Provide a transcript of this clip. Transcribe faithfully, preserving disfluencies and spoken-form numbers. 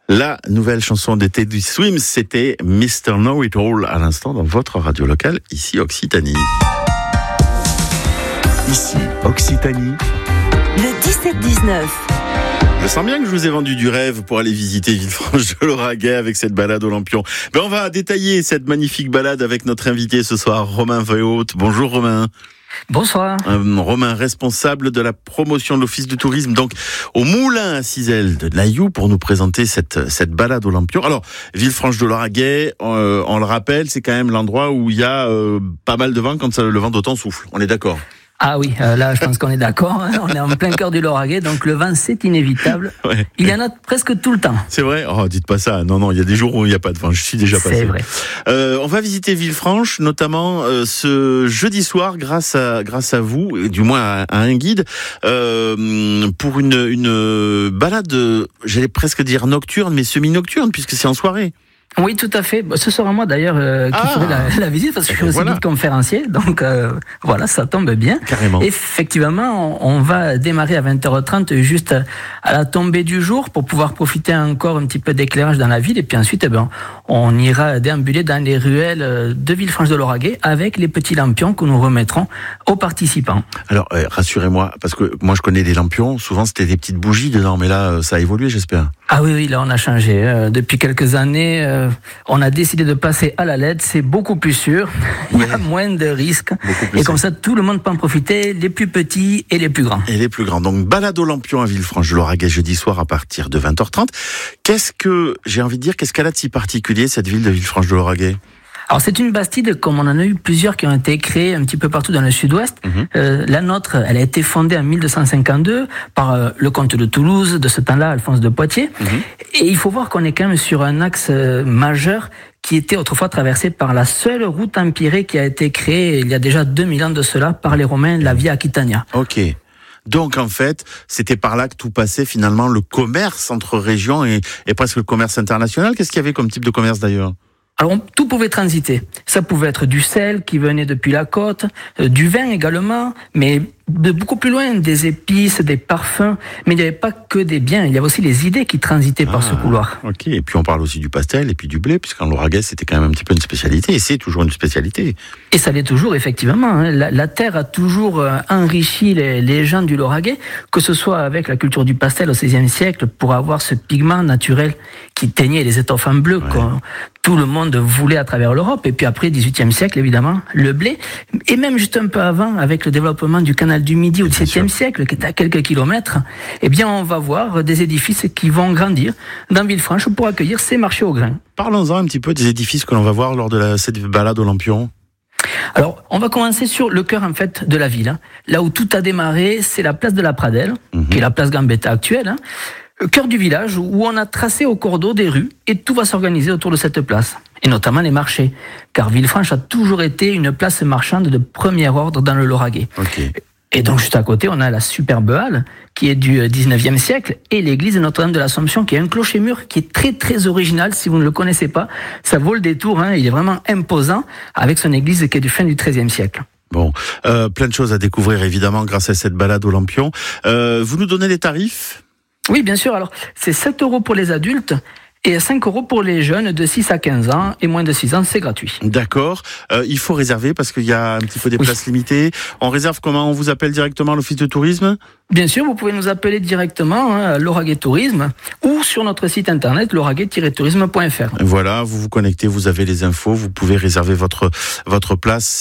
La nouvelle chanson d'été du Swim, c'était mister Know-It-All à l'instant dans votre radio locale, ici Occitanie. Ici Occitanie. Le dix-sept dix-neuf. Je sens bien que je vous ai vendu du rêve pour aller visiter Villefranche-de-Lauragais avec cette balade au Lampion. Ben on va détailler cette magnifique balade avec notre invité ce soir, Romain Vehaute. Bonjour Romain. Bonsoir. Euh, Romain, responsable de la promotion de l'Office du tourisme, donc au Moulin à Cizel de l'Aillou, pour nous présenter cette, cette balade au Lampion. Alors, Villefranche-de-Lauragais, euh, on le rappelle, c'est quand même l'endroit où il y a euh, pas mal de vent quand ça, le vent d'automne souffle. On est d'accord? Ah oui, euh, là je pense qu'on est d'accord, hein. On est en plein cœur du Lauragais, donc le vent c'est inévitable. Ouais. Il y en a presque tout le temps. C'est vrai? Oh, dites pas ça. Non, non, il y a des jours où il n'y a pas de vent. Je suis déjà passé. C'est vrai. Euh, on va visiter Villefranche, notamment euh, ce jeudi soir, grâce à grâce à vous, du moins à, à un guide, euh, pour une une balade, j'allais presque dire nocturne, mais semi-nocturne, puisque c'est en soirée. Oui, tout à fait. Ce sera moi d'ailleurs euh, qui ah, ferai la, la visite parce que je suis aussi voilà. guide conférencier, donc euh, voilà, ça tombe bien. Carrément. Effectivement, on, on va démarrer à vingt heures trente juste à la tombée du jour pour pouvoir profiter encore un petit peu d'éclairage dans la ville et puis ensuite, eh ben, on ira déambuler dans les ruelles de Villefranche-de-Lauragais avec les petits lampions que nous remettrons aux participants. Alors, euh, rassurez-moi, parce que moi je connais des lampions, souvent c'était des petites bougies dedans, mais là ça a évolué, j'espère. Ah oui, oui, là on a changé. Euh, depuis quelques années, euh, on a décidé de passer à la L E D, c'est beaucoup plus sûr, il y a moins de risques, et comme ça tout le monde peut en profiter, les plus petits et les plus grands. Et les plus grands. Donc balade au Lampion à Villefranche-de-Lauragais jeudi soir à partir de vingt heures trente. Qu'est-ce que, j'ai envie de dire, qu'est-ce qu'elle a de si particulier cette ville de Villefranche-de-Lauragais ? Alors c'est une bastide comme on en a eu plusieurs qui ont été créées un petit peu partout dans le sud-ouest. Mmh. Euh, la nôtre, elle a été fondée en mille deux cent cinquante-deux par euh, le comte de Toulouse, de ce temps-là, Alphonse de Poitiers. Mmh. Et il faut voir qu'on est quand même sur un axe euh, majeur qui était autrefois traversé par la seule route empyrée qui a été créée il y a déjà deux mille ans de cela par les Romains, la Via Aquitania. Ok. Donc en fait, c'était par là que tout passait finalement, le commerce entre régions et, et presque le commerce international. Qu'est-ce qu'il y avait comme type de commerce d'ailleurs ? Alors, tout pouvait transiter. Ça pouvait être du sel qui venait depuis la côte, euh, du vin également, mais de beaucoup plus loin, des épices, des parfums. Mais il n'y avait pas que des biens, il y avait aussi les idées qui transitaient ah, par ce couloir. Ok, et puis on parle aussi du pastel et puis du blé, puisqu'en Lauragais, c'était quand même un petit peu une spécialité, et c'est toujours une spécialité. Et ça l'est toujours, effectivement. La, la terre a toujours enrichi les, les gens du Lauragais, que ce soit avec la culture du pastel au seizième siècle, pour avoir ce pigment naturel qui teignait les étoffes en bleu, ouais. que tout le monde voulait à travers l'Europe. Et puis après, dix-huitième siècle, évidemment, le blé. Et même juste un peu avant, avec le développement du canal du Midi au dix-septième siècle, qui est à quelques kilomètres, eh bien, on va voir des édifices qui vont grandir dans Villefranche pour accueillir ces marchés au grain. Parlons-en un petit peu des édifices que l'on va voir lors de la, cette balade au Lampion. Alors, on va commencer sur le cœur, en fait, de la ville. Là où tout a démarré, c'est la place de la Pradelle, mmh. qui est la place Gambetta actuelle, hein. Le cœur du village où on a tracé au cours d'eau des rues et tout va s'organiser autour de cette place. Et notamment les marchés. Car Villefranche a toujours été une place marchande de premier ordre dans le Lauragais. Okay. Et donc juste à côté, on a la superbe halle qui est du dix-neuvième siècle et l'église de Notre-Dame de l'Assomption qui est un clocher-mur qui est très très original. Si vous ne le connaissez pas, ça vaut le détour, hein. Il est vraiment imposant avec son église qui est du fin du treizième siècle. Bon, euh, plein de choses à découvrir évidemment grâce à cette balade au Lampion. Euh, vous nous donnez les tarifs ? Oui, bien sûr. Alors, c'est sept euros pour les adultes et cinq euros pour les jeunes de six à quinze ans et moins de six ans, c'est gratuit. D'accord. Euh, il faut réserver parce qu'il y a un petit peu des oui. places limitées. On réserve comment ? On vous appelle directement à l'Office de tourisme ? Bien sûr, vous pouvez nous appeler directement hein, à Lauragais Tourisme ou sur notre site internet lauragais tiret tourisme point f r. Voilà, vous vous connectez, vous avez les infos, vous pouvez réserver votre votre place.